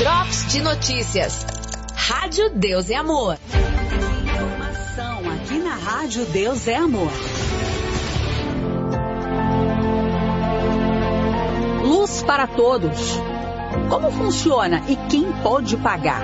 Drops de notícias. Rádio Deus é Amor. Informação aqui na Rádio Deus é Amor. Luz para todos. Como funciona e quem pode pagar?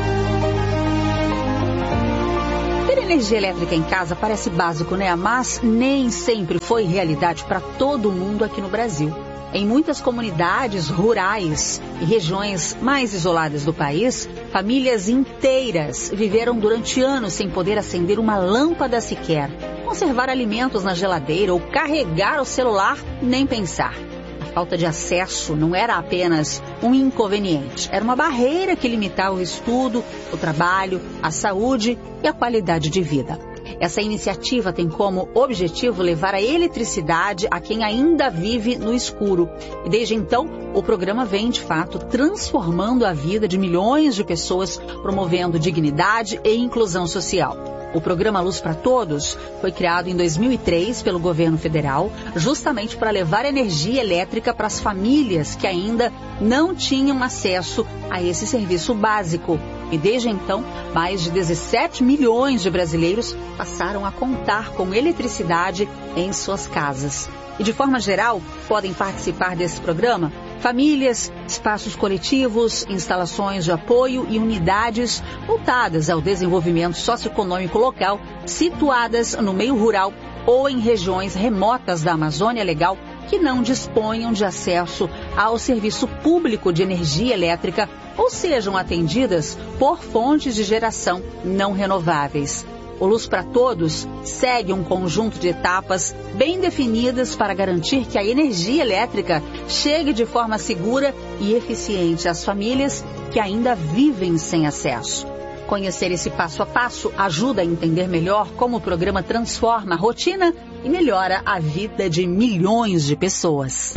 Ter energia elétrica em casa parece básico, né? Mas nem sempre foi realidade para todo mundo aqui no Brasil. Em muitas comunidades rurais e regiões mais isoladas do país, famílias inteiras viveram durante anos sem poder acender uma lâmpada sequer, conservar alimentos na geladeira ou carregar o celular, nem pensar. A falta de acesso não era apenas um inconveniente, era uma barreira que limitava o estudo, o trabalho, a saúde e a qualidade de vida. Essa iniciativa tem como objetivo levar a eletricidade a quem ainda vive no escuro. E desde então, o programa vem, de fato, transformando a vida de milhões de pessoas, promovendo dignidade e inclusão social. O programa Luz para Todos foi criado em 2003 pelo governo federal, justamente para levar energia elétrica para as famílias que ainda não tinham acesso a esse serviço básico. E desde então, mais de 17 milhões de brasileiros passaram a contar com eletricidade em suas casas. E de forma geral, podem participar desse programa famílias, espaços coletivos, instalações de apoio e unidades voltadas ao desenvolvimento socioeconômico local, situadas no meio rural ou em regiões remotas da Amazônia Legal que não disponham de acesso ao serviço público de energia elétrica ou sejam atendidas por fontes de geração não renováveis. O Luz para Todos segue um conjunto de etapas bem definidas para garantir que a energia elétrica chegue de forma segura e eficiente às famílias que ainda vivem sem acesso. Conhecer esse passo a passo ajuda a entender melhor como o programa transforma a rotina e melhora a vida de milhões de pessoas.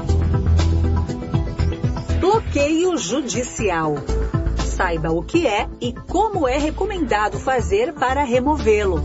Bloqueio judicial. Saiba o que é e como é recomendado fazer para removê-lo.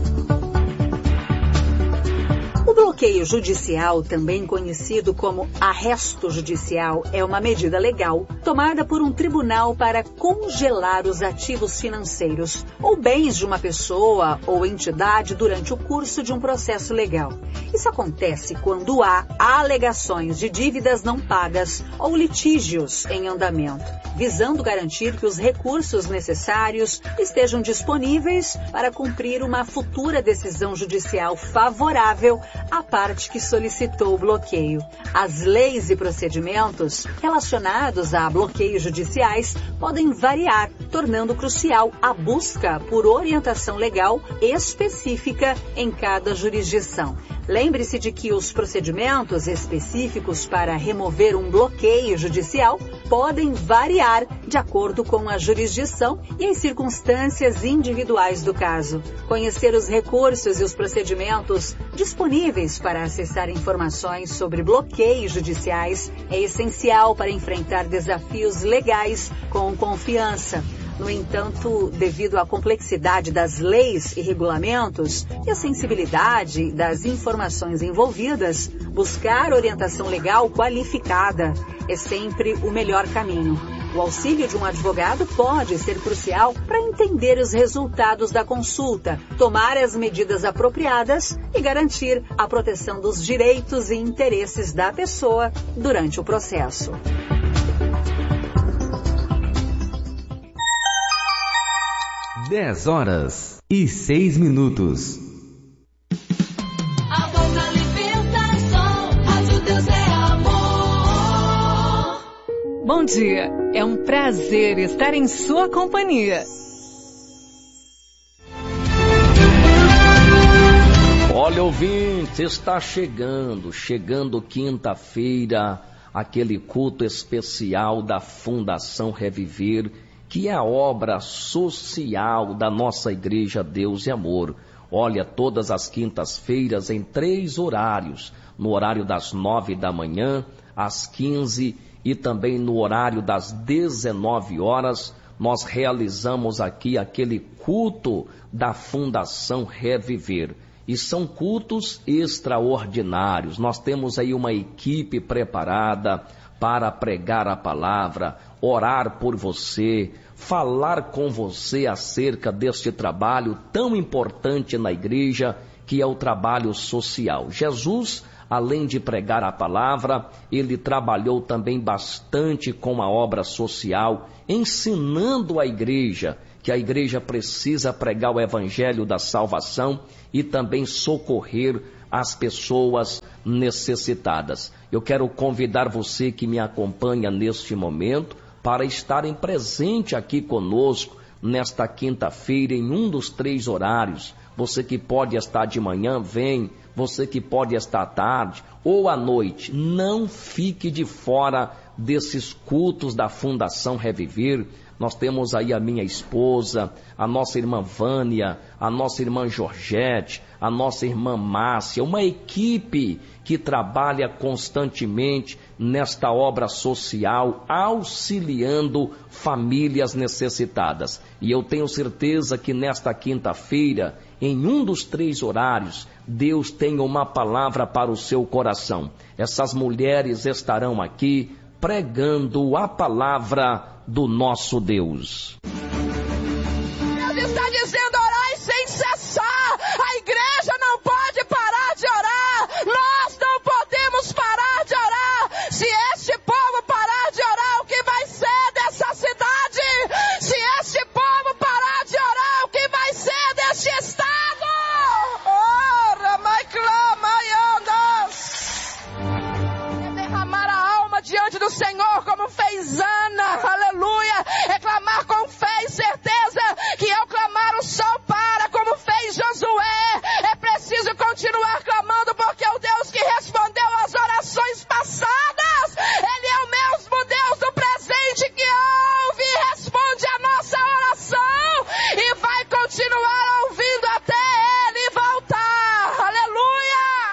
O bloqueio judicial, também conhecido como arresto judicial, é uma medida legal tomada por um tribunal para congelar os ativos financeiros ou bens de uma pessoa ou entidade durante o curso de um processo legal. Isso acontece quando há alegações de dívidas não pagas ou litígios em andamento, visando garantir que os recursos necessários estejam disponíveis para cumprir uma futura decisão judicial favorável à parte que solicitou o bloqueio. As leis e procedimentos relacionados a bloqueios judiciais podem variar, tornando crucial a busca por orientação legal específica em cada jurisdição. Lembre-se de que os procedimentos específicos para remover um bloqueio judicial podem variar de acordo com a jurisdição e as circunstâncias individuais do caso. Conhecer os recursos e os procedimentos disponíveis para acessar informações sobre bloqueios judiciais é essencial para enfrentar desafios legais com confiança. No entanto, devido à complexidade das leis e regulamentos e a sensibilidade das informações envolvidas, buscar orientação legal qualificada é sempre o melhor caminho. O auxílio de um advogado pode ser crucial para entender os resultados da consulta, tomar as medidas apropriadas e garantir a proteção dos direitos e interesses da pessoa durante o processo. Dez horas e 6 minutos. A boca alimentação, Rádio Deus é amor. Bom dia, é um prazer estar em sua companhia. Olha, ouvinte, está chegando quinta-feira, aquele culto especial da Fundação Reviver, que é a obra social da nossa Igreja Deus e Amor. Olha, todas as quintas-feiras em 3 horários, no horário das 9 da manhã, às 15 e também no horário das 19 horas, nós realizamos aqui aquele culto da Fundação Reviver. E são cultos extraordinários. Nós temos aí uma equipe preparada, para pregar a palavra, orar por você, falar com você acerca deste trabalho tão importante na igreja, que é o trabalho social. Jesus, além de pregar a palavra, ele trabalhou também bastante com a obra social, ensinando a igreja que a igreja precisa pregar o evangelho da salvação e também socorrer as pessoas necessitadas. Eu quero convidar você que me acompanha neste momento para estarem presente aqui conosco nesta quinta-feira em um dos 3 horários. Você que pode estar de manhã, vem. Você que pode estar à tarde ou à noite, não fique de fora desses cultos da Fundação Reviver. Nós temos aí a minha esposa, a nossa irmã Vânia, a nossa irmã Georgette, a nossa irmã Márcia, uma equipe que trabalha constantemente nesta obra social, auxiliando famílias necessitadas. E eu tenho certeza que nesta quinta-feira, em um dos 3 horários, Deus tem uma palavra para o seu coração. Essas mulheres estarão aqui pregando a palavra do nosso Deus. Deus está dizendo: orai sem cessar. A igreja não pode parar de orar. Nós não podemos parar de orar. Se este povo parar de orar, o que vai ser dessa cidade? Se este povo parar de orar, o que vai ser deste estado? Derramar a alma diante do Senhor, como fez Ana, aleluia, é clamar com fé e certeza que ao clamar o sol para, como fez Josué. É preciso continuar clamando, porque o Deus que respondeu às orações passadas, Ele é o mesmo Deus do presente que ouve e responde a nossa oração e vai continuar ouvindo até Ele voltar, aleluia.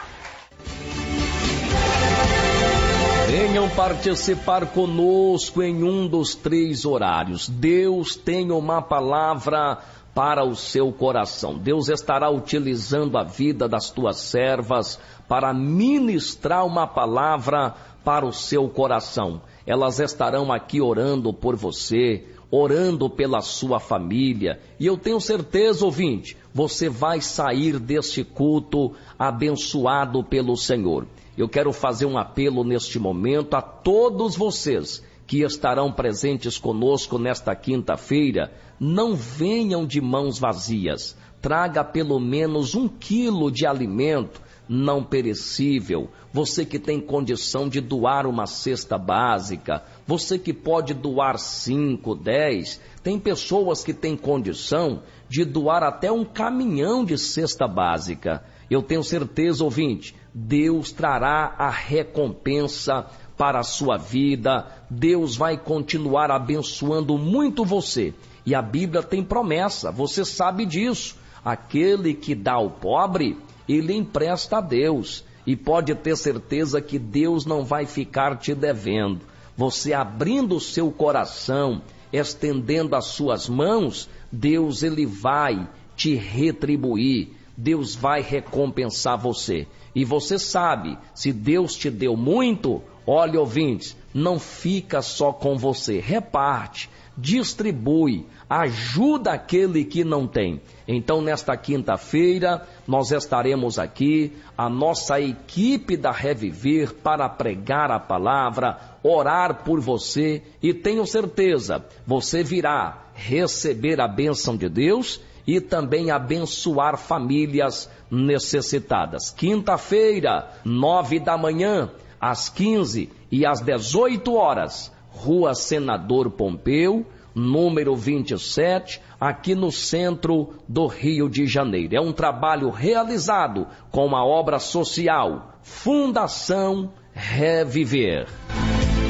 Venham participar conosco em um dos 3 horários. Deus tem uma palavra para o seu coração. Deus estará utilizando a vida das tuas servas para ministrar uma palavra para o seu coração. Elas estarão aqui orando por você, orando pela sua família. E eu tenho certeza, ouvinte, você vai sair deste culto abençoado pelo Senhor. Eu quero fazer um apelo neste momento a todos vocês que estarão presentes conosco nesta quinta-feira. Não venham de mãos vazias. Traga pelo menos 1 quilo de alimento não perecível. Você que tem condição de doar uma cesta básica, você que pode doar 5, 10, tem pessoas que têm condição de doar até um caminhão de cesta básica. Eu tenho certeza, ouvinte, Deus trará a recompensa para a sua vida. Deus vai continuar abençoando muito você. E a Bíblia tem promessa, você sabe disso. Aquele que dá ao pobre, ele empresta a Deus. E pode ter certeza que Deus não vai ficar te devendo. Você abrindo o seu coração, estendendo as suas mãos, Deus ele vai te retribuir. Deus vai recompensar você. E você sabe, se Deus te deu muito, olha, ouvintes, não fica só com você. Reparte, distribui, ajuda aquele que não tem. Então, nesta quinta-feira, nós estaremos aqui, a nossa equipe da Reviver, para pregar a palavra, orar por você, e tenho certeza, você virá receber a bênção de Deus e também abençoar famílias necessitadas. Quinta-feira, 9 da manhã, às 15 e às 18 horas, Rua Senador Pompeu, número 27, aqui no centro do Rio de Janeiro. É um trabalho realizado com a obra social Fundação Reviver.